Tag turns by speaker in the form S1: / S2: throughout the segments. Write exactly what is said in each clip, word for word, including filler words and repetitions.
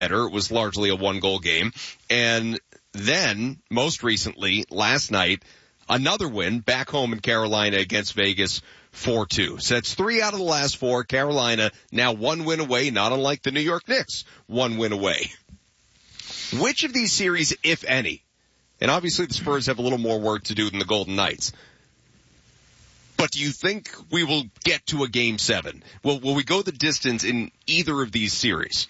S1: doubleheader. It was largely a one-goal game. And then, most recently, last night, another win back home in Carolina against Vegas, four two. So that's three out of the last four. Carolina now one win away, not unlike the New York Knicks, one win away. Which of these series, if any, and obviously the Spurs have a little more work to do than the Golden Knights, but do you think we will get to a game seven? Will, will we go the distance in either of these series?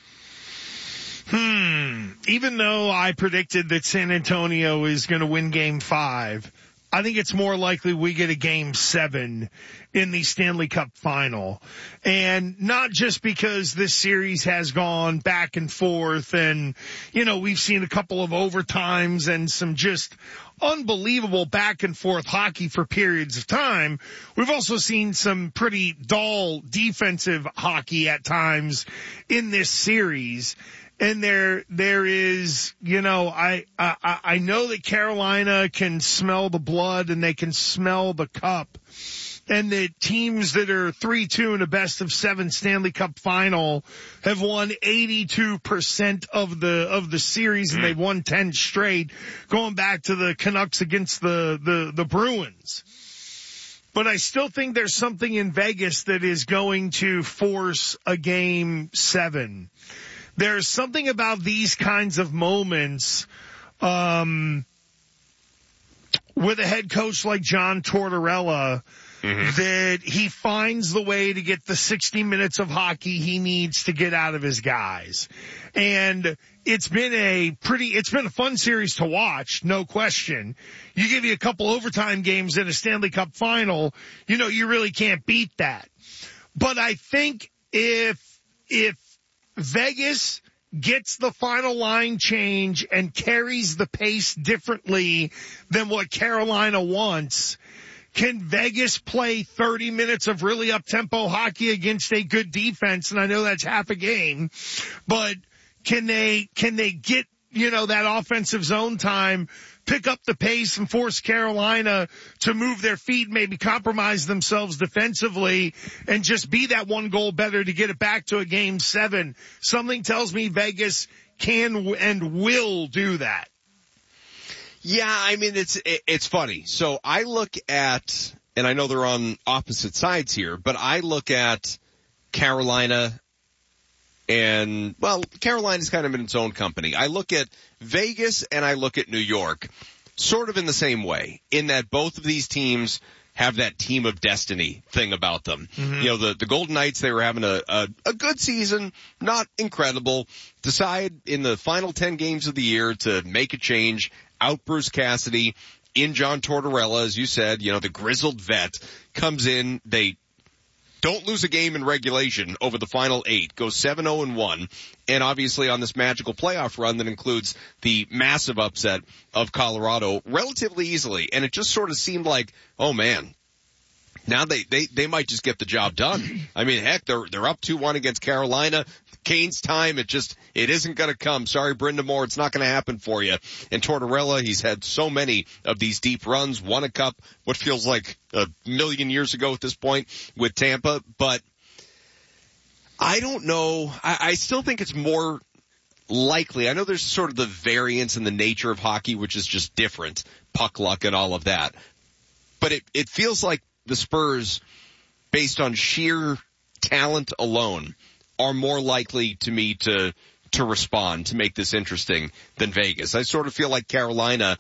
S2: Hmm. Even though I predicted that San Antonio is going to win game five, I think it's more likely we get a game seven in the Stanley Cup final. And not just because this series has gone back and forth and, you know, we've seen a couple of overtimes and some just unbelievable back and forth hockey for periods of time. We've also seen some pretty dull defensive hockey at times in this series. And there, there is, you know, I, I, I know that Carolina can smell the blood and they can smell the cup. And the teams that are three two in a best of seven Stanley Cup final have won eighty-two percent of the, of the series, and they've won ten straight, going back to the Canucks against the, the, the Bruins. But I still think there's something in Vegas that is going to force a game seven. There's something about these kinds of moments, um, with a head coach like John Tortorella, mm-hmm. that he finds the way to get the sixty minutes of hockey he needs to get out of his guys. And it's been a pretty, it's been a fun series to watch, no question. You give you a couple overtime games in a Stanley Cup final, you know, you really can't beat that. But I think if, if, Vegas gets the final line change and carries the pace differently than what Carolina wants, can Vegas play thirty minutes of really up-tempo hockey against a good defense? And I know that's half a game, but can they, can they get, you know, that offensive zone time, pick up the pace and force Carolina to move their feet, maybe compromise themselves defensively and just be that one goal better to get it back to a game seven? Something tells me Vegas can and will do that.
S1: Yeah, I mean, it's, it's funny. So I look at, and I know they're on opposite sides here, but I look at Carolina and, well, Carolina's kind of in its own company. I look at Vegas and I look at New York sort of in the same way, in that both of these teams have that team of destiny thing about them. Mm-hmm. You know, the, the Golden Knights, they were having a, a, a good season, not incredible, decide in the final ten games of the year to make a change, out Bruce Cassidy, in John Tortorella, as you said, you know, the grizzled vet comes in, they don't lose a game in regulation over the final eight, go seven oh and one, and obviously on this magical playoff run that includes the massive upset of Colorado relatively easily. And it just sort of seemed like, oh man, now they, they, they might just get the job done. I mean, heck, they're, they're up two one against Carolina. Kane's time, it just, it isn't going to come. Sorry, Brenda Moore, it's not going to happen for you. And Tortorella, he's had so many of these deep runs, won a cup, what feels like a million years ago at this point with Tampa. But I don't know. I, I still think it's more likely. I know there's sort of the variance in the nature of hockey, which is just different, puck luck and all of that. But it, it feels like the Spurs, based on sheer talent alone, are more likely to me to, to respond, to make this interesting than Vegas. I sort of feel like Carolina,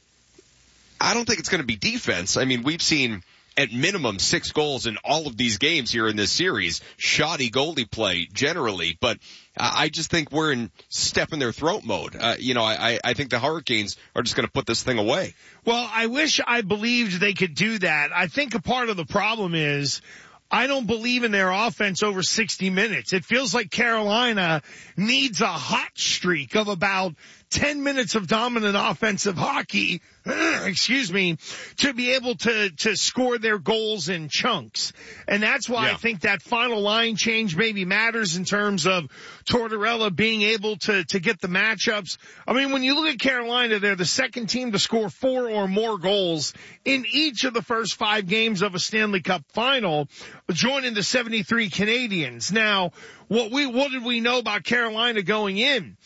S1: I don't think it's going to be defense. I mean, we've seen at minimum six goals in all of these games here in this series. Shoddy goalie play generally, but I just think we're in step in their throat mode. Uh, you know, I, I think the Hurricanes are just going to put this thing away.
S2: Well, I wish I believed they could do that. I think a part of the problem is I don't believe in their offense over sixty minutes. It feels like Carolina needs a hot streak of about ten minutes of dominant offensive hockey excuse me, to be able to, to score their goals in chunks. And that's why yeah. I think that final line change maybe matters in terms of Tortorella being able to, to get the matchups. I mean, when you look at Carolina, they're the second team to score four or more goals in each of the first five games of a Stanley Cup final, joining the seventy-three Canadians. Now, what we, what did we know about Carolina going in?